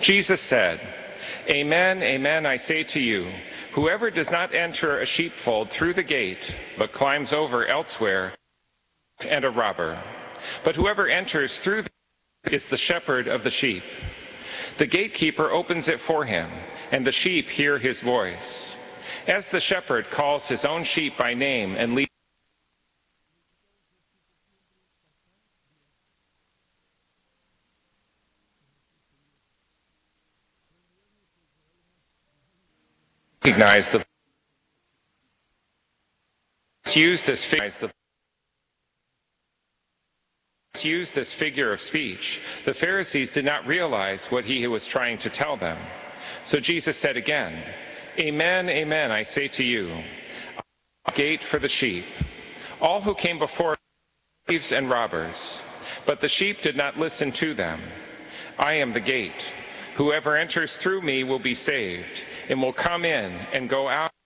Jesus said, "Amen, amen, I say to you, whoever does not enter a sheepfold through the gate, but climbs over elsewhere, and a robber. But whoever enters through the gate is the shepherd of the sheep. The gatekeeper opens it for him, and the sheep hear his voice. As the shepherd calls his own sheep by name and leads recognize the use this figure of speech. The Pharisees did not realize what he was trying to tell them. So Jesus said again, "Amen, amen, I say to you, I am the gate for the sheep. All who came before were thieves and robbers, but the sheep did not listen to them. I am the gate. Whoever enters through me will be saved, and will come in and go out